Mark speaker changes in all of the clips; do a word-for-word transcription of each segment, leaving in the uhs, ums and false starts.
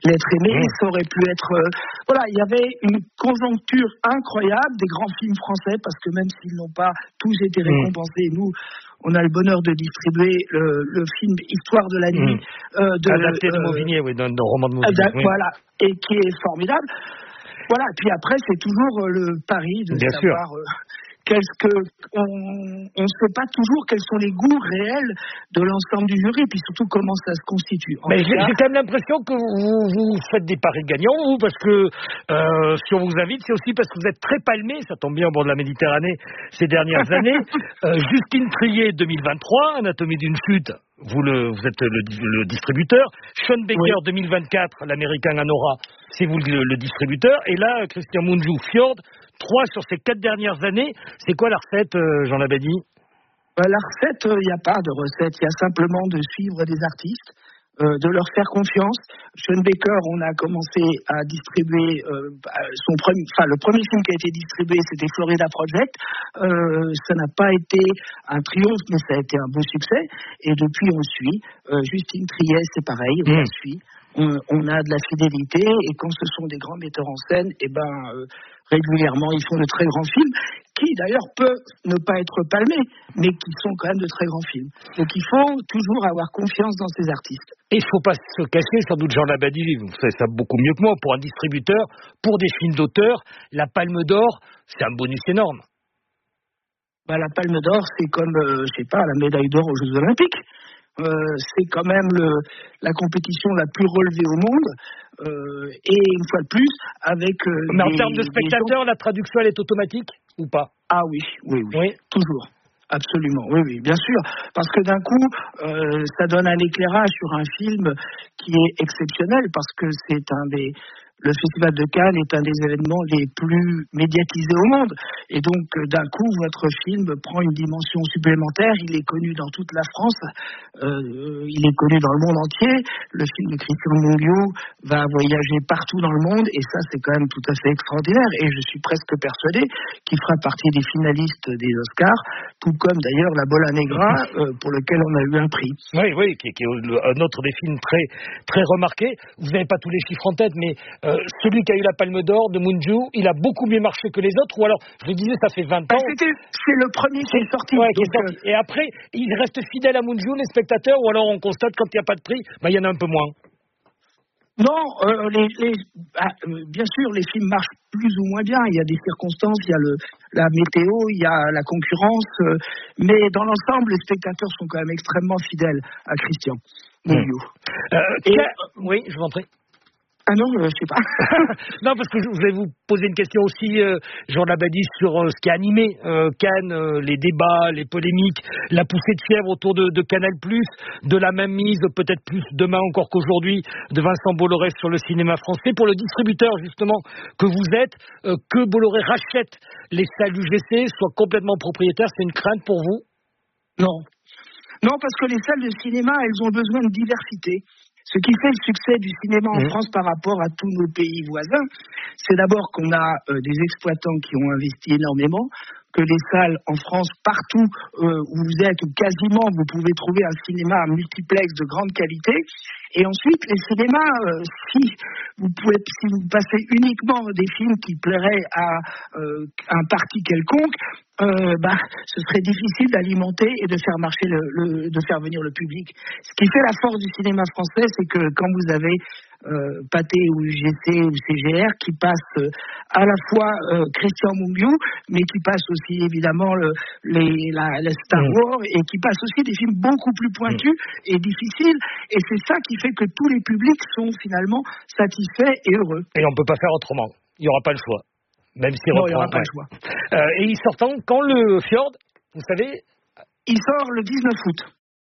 Speaker 1: L'être aimé, mmh. ça aurait pu être... Euh, voilà, il y avait une conjoncture incroyable des grands films français, parce que même s'ils n'ont pas tous été récompensés, mmh. nous, on a le bonheur de distribuer le, le film Histoire de la nuit.
Speaker 2: Mmh. Euh, de, adapté de euh, Mauvigné, oui, d'un roman de Mauvigné.
Speaker 1: Oui. Voilà, et qui est formidable. Voilà, puis après, c'est toujours le pari de
Speaker 2: Bien
Speaker 1: savoir... Euh, Qu'est-ce que on ne sait pas toujours quels sont les goûts réels de l'ensemble du jury, puis surtout comment ça se constitue.
Speaker 2: En Mais j'ai, cas... j'ai quand même l'impression que vous, vous faites des paris gagnants, vous, parce que euh, si on vous invite, c'est aussi parce que vous êtes très palmé, ça tombe bien au bord de la Méditerranée ces dernières années. euh, Justine Triet deux mille vingt-trois, Anatomie d'une chute. Vous, le, vous êtes le, le distributeur. Sean Baker oui. deux mille vingt-quatre, l'américain Anora, c'est vous le, le distributeur. Et là, Christian Mungiu, Fjord, trois sur ces quatre dernières années. C'est quoi la recette, euh, Jean Labadie ?
Speaker 1: euh, La recette, il euh, n'y a pas de recette. Il y a simplement de suivre des artistes, euh, de leur faire confiance. Sean Baker, on a commencé à distribuer euh, son premier, enfin le premier film qui a été distribué, c'était Florida Project. Euh, ça n'a pas été un triomphe, mais ça a été un beau succès. Et depuis, on suit. Euh, Justine Triet, c'est pareil, on mmh. la suit. On, on a de la fidélité, et quand ce sont des grands metteurs en scène, eh ben euh, régulièrement ils font de très grands films, qui d'ailleurs peuvent ne pas être palmés, mais qui sont quand même de très grands films. Donc il faut toujours avoir confiance dans ces artistes.
Speaker 2: Et il ne faut pas se cacher, sans doute Jean Labadie, vous savez ça beaucoup mieux que moi, pour un distributeur, pour des films d'auteur, la Palme d'Or, c'est un bonus énorme.
Speaker 1: Bah, la Palme d'Or, c'est comme, euh, je sais pas, la médaille d'or aux Jeux Olympiques. Euh, c'est quand même le, la compétition la plus relevée au monde, euh, et une fois de plus, avec... Euh,
Speaker 2: Mais en termes de spectateurs, gens... la traduction, elle est automatique ou pas ?
Speaker 1: Ah oui, oui, oui, oui, toujours. Absolument, oui, oui, bien sûr. Parce que d'un coup, euh, ça donne un éclairage sur un film qui est exceptionnel, parce que c'est un des... Le Festival de Cannes est un des événements les plus médiatisés au monde. Et donc, d'un coup, votre film prend une dimension supplémentaire. Il est connu dans toute la France. Euh, il est connu dans le monde entier. Le film de Christian Mungiu va voyager partout dans le monde. Et ça, c'est quand même tout à fait extraordinaire. Et je suis presque persuadé qu'il fera partie des finalistes des Oscars, tout comme d'ailleurs La Bola Negra, euh, pour lequel on a eu un prix.
Speaker 2: Oui, oui, qui, qui est un autre des films très, très remarqués. Vous n'avez pas tous les chiffres en tête, mais... Euh, celui qui a eu la Palme d'Or de Mungiu, il a beaucoup mieux marché que les autres, ou alors, je disais, ça fait vingt ans.
Speaker 1: C'était, c'est le premier qui est sorti.
Speaker 2: Ouais, qui est sorti. Et après, il reste fidèle à Mungiu, les spectateurs, ou alors on constate quand il n'y a pas de prix, bah, il y en a un peu moins.
Speaker 1: Non, euh, les, les, ah, euh, bien sûr, les films marchent plus ou moins bien. Il y a des circonstances, il y a le, la météo, il y a la concurrence, euh, mais dans l'ensemble, les spectateurs sont quand même extrêmement fidèles à Christian Mungiu.
Speaker 2: Mmh. Euh, Et, euh, oui, je vous en prie.
Speaker 1: Ah non, euh, je sais pas.
Speaker 2: Non, parce que je vais vous poser une question aussi, euh, Jean Labadie, sur euh, ce qui a animé euh, Cannes, euh, les débats, les polémiques, la poussée de fièvre autour de, de Canal+, de la même mise, peut-être plus demain encore qu'aujourd'hui, de Vincent Bolloré sur le cinéma français. Pour le distributeur, justement, que vous êtes, euh, que Bolloré rachète les salles U G C, soit complètement propriétaire, c'est une crainte pour vous ?
Speaker 1: Non. Non, parce que les salles de cinéma, elles ont besoin de diversité. Ce qui fait le succès du cinéma en mmh. France par rapport à tous nos pays voisins, c'est d'abord qu'on a euh, des exploitants qui ont investi énormément, que les salles en France, partout euh, où vous êtes, ou quasiment, vous pouvez trouver un cinéma, un multiplex de grande qualité. Et ensuite, les cinémas, euh, si vous pouvez, si vous passez uniquement des films qui plairaient à euh, un parti quelconque, euh, bah, ce serait difficile d'alimenter et de faire marcher le, le, de faire venir le public. Ce qui fait la force du cinéma français, c'est que quand vous avez euh, Pathé ou U G C ou C G R qui passent euh, à la fois euh, Christian Mungiu, mais qui passent aussi évidemment le, les, la, la Star Wars, et qui passent aussi des films beaucoup plus pointus et difficiles. Et c'est ça qui fait que tous les publics sont finalement satisfaits et heureux.
Speaker 2: Et on ne peut pas faire autrement. Il n'y aura pas le choix. Même s'il
Speaker 1: non, il n'y aura
Speaker 2: ouais.
Speaker 1: pas le choix.
Speaker 2: Euh, et il sort quand le Fjord, vous savez ?
Speaker 1: Il sort le dix-neuf août.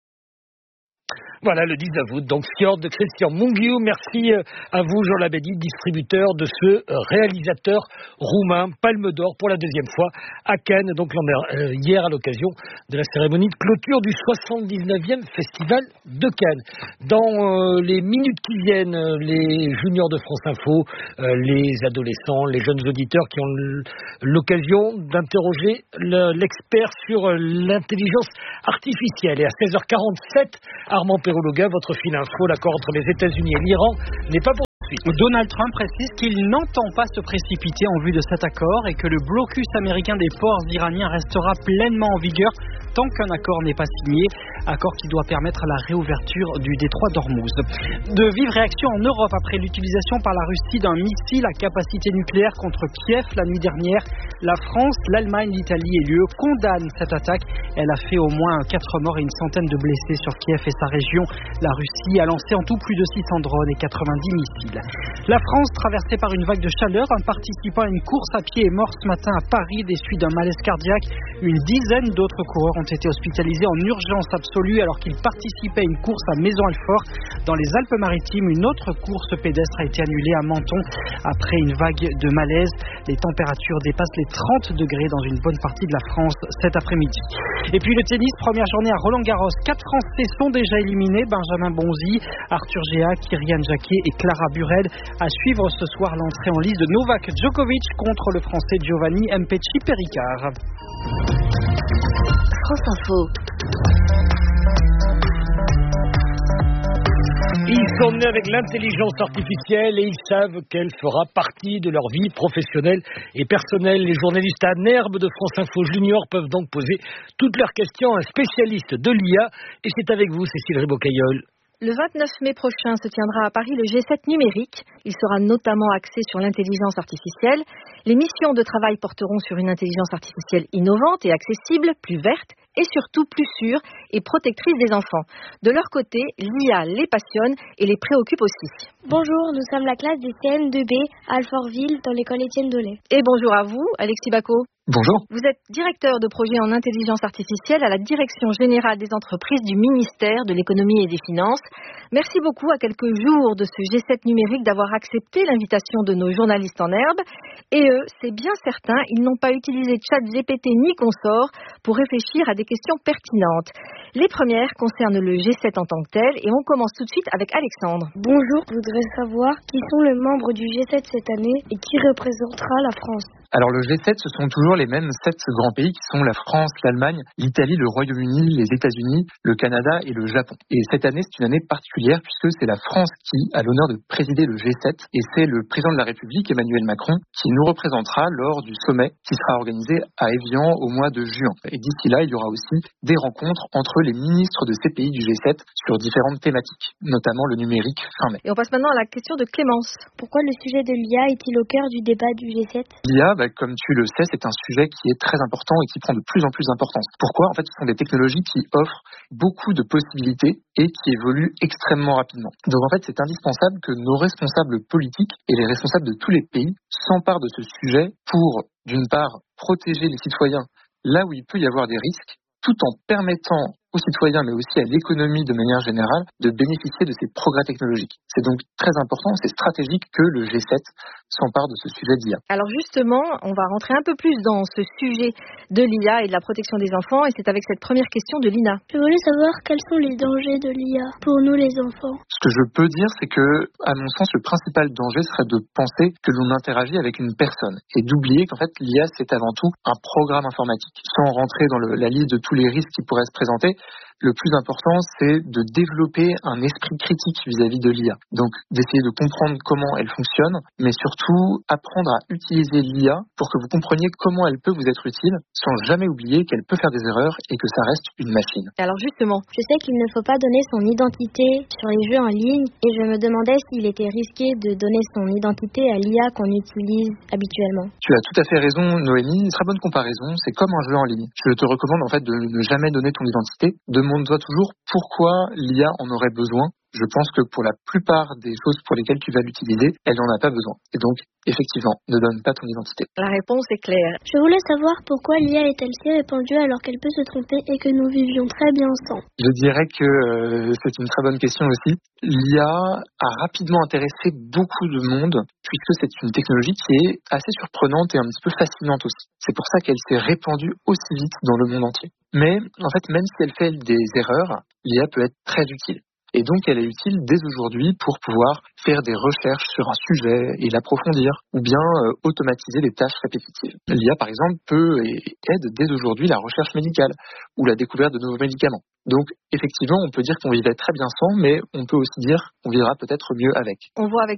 Speaker 2: Voilà, le dix-neuf août. Donc, Fjord de Christian Mungiu. Merci à vous, Jean Labadie, distributeur de ce réalisateur roumain, Palme d'Or pour la deuxième fois à Cannes. Donc, euh, hier, à l'occasion de la cérémonie de clôture du soixante-dix-neuvième Festival de Cannes. Dans euh, les minutes qui viennent, les juniors de France Info, euh, les adolescents, les jeunes auditeurs qui ont l'occasion d'interroger le, l'expert sur l'intelligence artificielle. Et à seize heures quarante-sept, Armand Perrologa, votre fil info, l'accord entre les États-Unis et l'Iran n'est pas pour suite.
Speaker 3: Donald Trump précise qu'il n'entend pas se précipiter en vue de cet accord et que le blocus américain des ports iraniens restera pleinement en vigueur tant qu'un accord n'est pas signé, accord qui doit permettre la réouverture du détroit d'Ormuz. De vives réactions en Europe après l'utilisation par la Russie d'un missile à capacité nucléaire contre Kiev la nuit dernière. La France, l'Allemagne, l'Italie et l'U E condamnent cette attaque. Elle a fait au moins quatre morts et une centaine de blessés sur Kiev et sa région. La Russie a lancé en tout plus de six cents drones et quatre-vingt-dix missiles. La France, traversée par une vague de chaleur, un participant à une course à pied est mort ce matin à Paris des suites d'un malaise cardiaque. Une dizaine d'autres coureurs ont été hospitalisés en urgence absolue alors qu'ils participaient à une course à Maison-Alfort. Dans les Alpes-Maritimes, une autre course pédestre a été annulée à Menton après une vague de malaise. Les températures dépassent les trente degrés dans une bonne partie de la France cet après-midi. Et puis le tennis, première journée à Roland-Garros. Quatre Français sont déjà éliminés. Benjamin Bonzi, Arthur Géa, Kyrian Jacquet et Clara Burel. À suivre ce soir l'entrée en lice de Novak Djokovic contre le Français Giovanni Mpetshi Pericard.
Speaker 4: France Info.
Speaker 2: Ils sont nés avec l'intelligence artificielle et ils savent qu'elle fera partie de leur vie professionnelle et personnelle. Les journalistes à Nerbe de France Info Junior peuvent donc poser toutes leurs questions à un spécialiste de l'I A. Et c'est avec vous, Cécile Ribocailleul.
Speaker 5: Le vingt-neuf mai prochain se tiendra à Paris le G sept numérique. Il sera notamment axé sur l'intelligence artificielle. Les missions de travail porteront sur une intelligence artificielle innovante et accessible, plus verte et surtout plus sûre et protectrice des enfants. De leur côté, l'I A les passionne et les préoccupe aussi.
Speaker 6: Bonjour, nous sommes la classe des C M deux B à Alfortville dans l'école Étienne Dolé.
Speaker 5: Et bonjour à vous, Alexis Bacot.
Speaker 7: Bonjour.
Speaker 5: Vous êtes directeur de projet en intelligence artificielle à la Direction générale des entreprises du ministère de l'économie et des finances. Merci beaucoup à quelques jours de ce G sept numérique d'avoir accepté l'invitation de nos journalistes en herbe. Et eux, c'est bien certain, ils n'ont pas utilisé ChatGPT ni consort pour réfléchir à des questions pertinentes. Les premières concernent le G sept en tant que tel et on commence tout de suite avec Alexandre.
Speaker 6: Bonjour, je voudrais savoir qui sont les membres du G sept cette année et qui représentera la France.
Speaker 7: Alors le G sept, ce sont toujours les mêmes sept grands pays qui sont la France, l'Allemagne, l'Italie, le Royaume-Uni, les États-Unis, le Canada et le Japon. Et cette année, c'est une année particulière puisque c'est la France qui a l'honneur de présider le G sept et c'est le président de la République, Emmanuel Macron, qui nous représentera lors du sommet qui sera organisé à Évian au mois de juin. Et d'ici là, il y aura aussi des rencontres entre les ministres de ces pays du G sept sur différentes thématiques, notamment le numérique fin mai.
Speaker 5: Et on passe maintenant à la question de Clémence.
Speaker 6: Pourquoi le sujet de l'I A est-il au cœur du débat du G sept ?
Speaker 7: L'I A, bah, comme tu le sais, c'est un sujet qui est très important et qui prend de plus en plus d'importance. Pourquoi ? En fait, ce sont des technologies qui offrent beaucoup de possibilités et qui évoluent extrêmement rapidement. Donc en fait, c'est indispensable que nos responsables politiques et les responsables de tous les pays s'emparent de ce sujet pour, d'une part, protéger les citoyens là où il peut y avoir des risques, tout en permettant aux citoyens, mais aussi à l'économie de manière générale, de bénéficier de ces progrès technologiques. C'est donc très important, c'est stratégique que le G sept s'empare de ce sujet d'I A.
Speaker 5: Alors justement, on va rentrer un peu plus dans ce sujet de l'I A et de la protection des enfants, et c'est avec cette première question de Lina.
Speaker 6: Je voulais savoir quels sont les dangers de l'I A pour nous les enfants.
Speaker 7: Ce que je peux dire, c'est que, à mon sens, le principal danger serait de penser que l'on interagit avec une personne et d'oublier qu'en fait l'I A c'est avant tout un programme informatique. Sans rentrer dans le, la liste de tous les risques qui pourraient se présenter, le plus important, c'est de développer un esprit critique vis-à-vis de l'I A. Donc, d'essayer de comprendre comment elle fonctionne, mais surtout apprendre à utiliser l'I A pour que vous compreniez comment elle peut vous être utile, sans jamais oublier qu'elle peut faire des erreurs et que ça reste une machine.
Speaker 5: Alors justement,
Speaker 6: je sais qu'il ne faut pas donner son identité sur les jeux en ligne, et je me demandais s'il était risqué de donner son identité à l'I A qu'on utilise habituellement.
Speaker 7: Tu as tout à fait raison, Noémie. Une très bonne comparaison. C'est comme un jeu en ligne. Je te recommande en fait de ne jamais donner ton identité. De Demande-toi toujours pourquoi l'I A en aurait besoin. Je pense que pour la plupart des choses pour lesquelles tu vas l'utiliser, elle n'en a pas besoin. Et donc, effectivement, ne donne pas ton identité.
Speaker 5: La réponse est claire.
Speaker 6: Je voulais savoir pourquoi l'I A est-elle si répandue alors qu'elle peut se tromper et que nous vivions très bien sans.
Speaker 7: Je dirais que euh, c'est une très bonne question aussi. L'I A a rapidement intéressé beaucoup de monde puisque c'est une technologie qui est assez surprenante et un petit peu fascinante aussi. C'est pour ça qu'elle s'est répandue aussi vite dans le monde entier. Mais en fait, même si elle fait des erreurs, l'I A peut être très utile. Et donc, elle est utile dès aujourd'hui pour pouvoir faire des recherches sur un sujet et l'approfondir, ou bien euh, automatiser des tâches répétitives. L'I A, par exemple, peut et aide dès aujourd'hui la recherche médicale ou la découverte de nouveaux médicaments. Donc, effectivement, on peut dire qu'on vivait très bien sans, mais on peut aussi dire qu'on vivra peut-être mieux avec.
Speaker 5: On voit avec toutes ces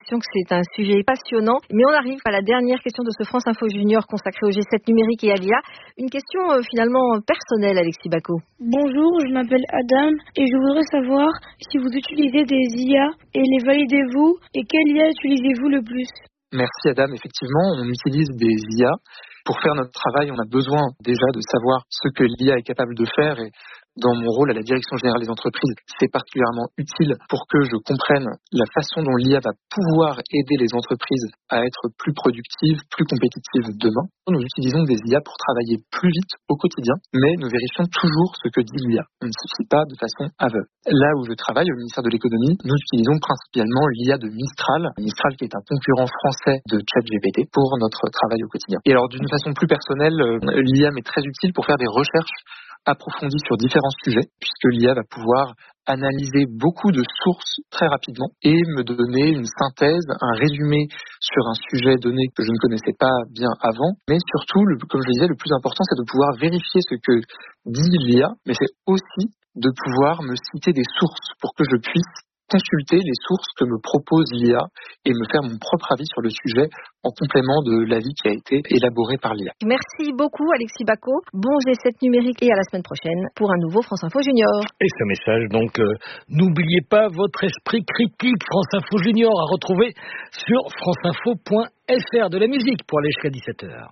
Speaker 5: que c'est un sujet passionnant. Mais on arrive à la dernière question de ce France Info Junior consacré au G sept numérique et à l'I A. Une question euh, finalement personnelle, Alexis Bacot.
Speaker 4: Bonjour, je m'appelle Adam et je voudrais savoir si vous utilisez des I A et les validez-vous et quelle I A utilisez-vous le plus?
Speaker 7: Merci Adam, effectivement, on utilise des I A. Pour faire notre travail, on a besoin déjà de savoir ce que l'I A est capable de faire et dans mon rôle à la Direction Générale des Entreprises, c'est particulièrement utile pour que je comprenne la façon dont l'I A va pouvoir aider les entreprises à être plus productives, plus compétitives demain. Nous utilisons des I A pour travailler plus vite au quotidien, mais nous vérifions toujours ce que dit l'I A. On ne se fie pas de façon aveugle. Là où je travaille, au ministère de l'Économie, nous utilisons principalement l'I A de Mistral, Mistral qui est un concurrent français de ChatGPT pour notre travail au quotidien. Et alors d'une façon plus personnelle, l'I A m'est très utile pour faire des recherches approfondie sur différents sujets, puisque l'I A va pouvoir analyser beaucoup de sources très rapidement et me donner une synthèse, un résumé sur un sujet donné que je ne connaissais pas bien avant. Mais surtout, le, comme je le disais, le plus important, c'est de pouvoir vérifier ce que dit l'I A, mais c'est aussi de pouvoir me citer des sources pour que je puisse consulter les sources que me propose l'I A et me faire mon propre avis sur le sujet en complément de l'avis qui a été élaboré par l'I A.
Speaker 5: Merci beaucoup Alexis Bacot. Bon G sept numérique et à la semaine prochaine pour un nouveau France Info Junior.
Speaker 2: Et ce message, donc, euh, n'oubliez pas votre esprit critique. France Info Junior à retrouver sur franceinfo point f r. De la musique pour aller jusqu'à dix-sept heures.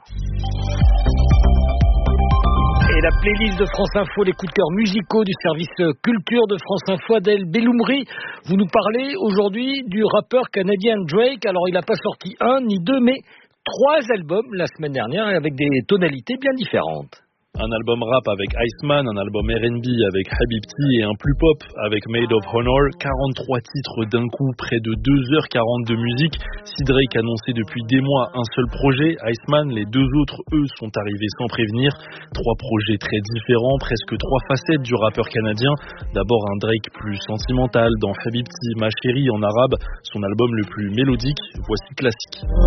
Speaker 2: Et la playlist de France Info, les coups de cœur musicaux du service culture de France Info, Adèle Belloumri. Vous nous parlez aujourd'hui du rappeur canadien Drake. Alors, il n'a pas sorti un ni deux, mais trois albums la semaine dernière avec des tonalités bien différentes.
Speaker 8: Un album rap avec Iceman, un album R and B avec Habibti et un plus pop avec Made of Honor. quarante-trois titres d'un coup, près de deux heures quarante de musique. Si Drake annonçait depuis des mois un seul projet, Iceman, les deux autres, eux, sont arrivés sans prévenir. Trois projets très différents, presque trois facettes du rappeur canadien. D'abord un Drake plus sentimental dans Habibti, Ma Chérie en arabe, son album le plus mélodique. Voici Classique.